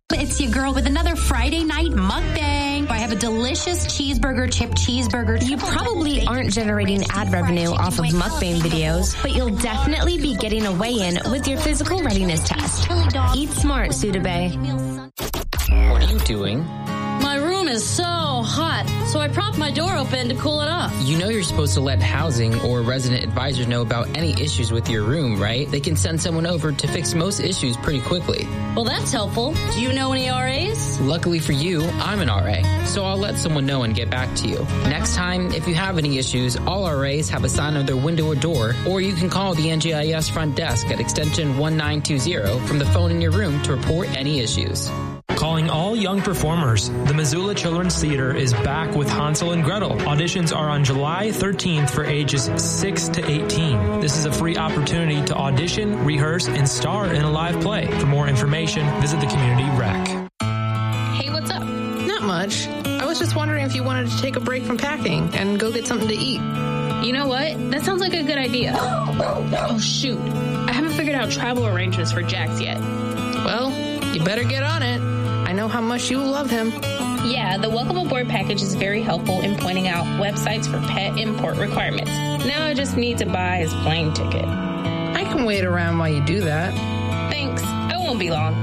It's your girl with another Friday night mukbang. I have a delicious chip cheeseburger. You probably aren't generating ad revenue off of mukbang videos, but you'll definitely be getting a weigh-in with your physical readiness test. Eat smart, Sudabe. What are you doing? My room is so hot, so I propped my door open to cool it off. You know you're supposed to let housing or resident advisors know about any issues with your room, right? They can send someone over to fix most issues pretty quickly. Well, that's helpful. Do you know any RAs? Luckily for you, I'm an RA, so I'll let someone know and get back to you. Next time, if you have any issues, all RAs have a sign on their window or door, or you can call the NGIS front desk at extension 1920 from the phone in your room to report any issues. Calling all young performers, the Missoula Children's Theater is back with Hansel and Gretel. Auditions are on July 13th for ages 6 to 18. This is a free opportunity to audition, rehearse, and star in a live play. For more information, visit the community rec. Hey, what's up? Not much. I was just wondering if you wanted to take a break from packing and go get something to eat. You know what? That sounds like a good idea. Oh, shoot. I haven't figured out travel arrangements for Jax yet. Well, you better get on it. I know how much you love him. Yeah, the Welcome Aboard package is very helpful in pointing out websites for pet import requirements. Now I just need to buy his plane ticket. I can wait around while you do that. Thanks. I won't be long.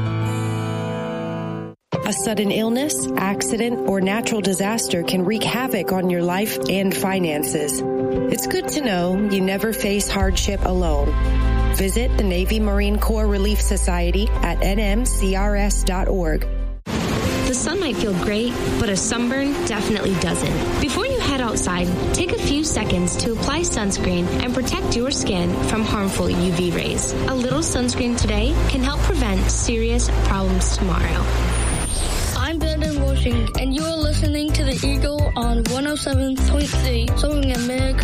A sudden illness, accident, or natural disaster can wreak havoc on your life and finances. It's good to know you never face hardship alone. Visit the Navy Marine Corps Relief Society at nmcrs.org. The sun might feel great, but a sunburn definitely doesn't. Before you head outside, take a few seconds to apply sunscreen and protect your skin from harmful UV rays. A little sunscreen today can help prevent serious problems tomorrow. I'm Brandon Washing, and you're listening to The Eagle on 107.3, serving America